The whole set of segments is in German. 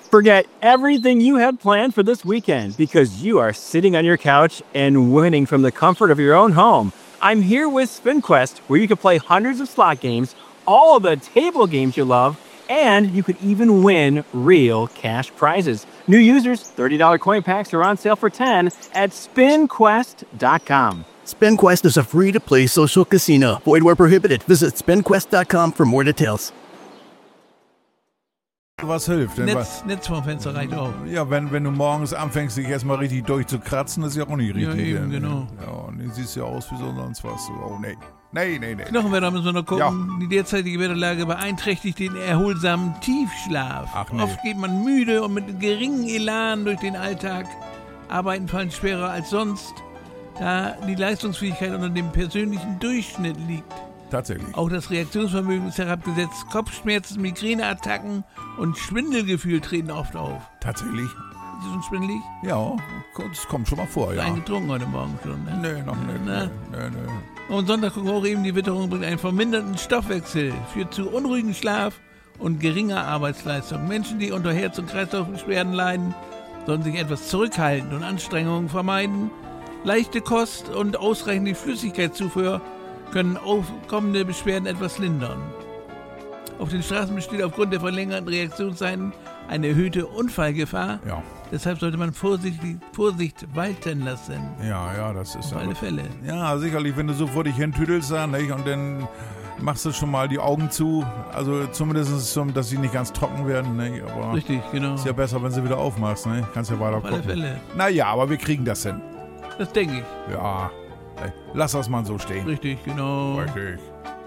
Forget everything you had planned for this weekend because you are sitting on your couch and winning from the comfort of your own home. I'm here with SpinQuest, where you can play hundreds of slot games, all of the table games you love, and you could even win real cash prizes. New users, $30 coin packs are on sale for $10 at SpinQuest.com. SpinQuest is a free-to-play social casino. Void where prohibited. Visit SpinQuest.com for more details. Was hilft? Netz vom Fenster reicht auch. Ja, wenn du morgens anfängst, dich erstmal richtig durchzukratzen, das ist ja auch nicht richtig. Ja, eben, genau. Ja, und du siehst ja aus wie so sonst was. Oh, nee. Nee. Knochenwetter müssen wir noch gucken. Ja. Die derzeitige Wetterlage beeinträchtigt den erholsamen Tiefschlaf. Ach, nee. Oft geht man müde und mit geringem Elan durch den Alltag. Arbeiten fallen schwerer als sonst, da die Leistungsfähigkeit unter dem persönlichen Durchschnitt liegt. Tatsächlich. Auch das Reaktionsvermögen ist herabgesetzt. Kopfschmerzen, Migräneattacken und Schwindelgefühl treten oft auf. Tatsächlich? Ist das schon schwindelig? Ja, das kommt schon mal vor, ja. Eingetrunken heute Morgen schon, ne? Nee, noch nicht. Nee. Und Sonntag gucken wir auch eben, die Witterung bringt einen verminderten Stoffwechsel, führt zu unruhigem Schlaf und geringer Arbeitsleistung. Menschen, die unter Herz- und Kreislaufbeschwerden leiden, sollen sich etwas zurückhalten und Anstrengungen vermeiden. Leichte Kost und ausreichende Flüssigkeitszufuhr können aufkommende Beschwerden etwas lindern. Auf den Straßen besteht aufgrund der verlängerten Reaktionszeiten eine erhöhte Unfallgefahr. Ja. Deshalb sollte man Vorsicht walten lassen. Ja, das ist auf alle Fälle. Ja, sicherlich, wenn du so vor dich hintüdelst, nicht? Und dann machst du schon mal die Augen zu. Also zumindest, dass sie nicht ganz trocken werden. Nicht? Aber richtig, genau. Ist ja besser, wenn sie wieder aufmachst. Nicht? Kannst ja weiter gucken. Auf alle Fälle. Naja, aber wir kriegen das hin. Das denke ich. Ja, lass das mal so stehen. Richtig, genau. Richtig.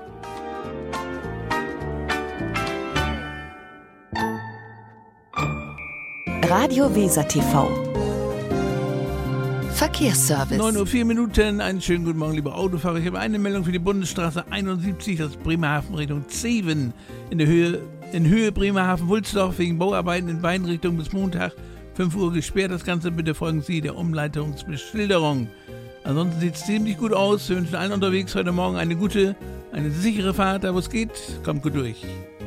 Radio Weser TV. Verkehrsservice. 9:04 Uhr. Einen schönen guten Morgen, liebe Autofahrer. Ich habe eine Meldung für die Bundesstraße 71, das ist Bremerhaven Richtung Zeven. In Höhe Bremerhaven-Wulsdorf wegen Bauarbeiten in beiden Richtungen bis Montag 5 Uhr gesperrt. Das Ganze bitte folgen Sie der Umleitungsbeschilderung. Ansonsten sieht es ziemlich gut aus. Wir wünschen allen unterwegs heute Morgen eine sichere Fahrt. Da wo es geht, kommt gut durch.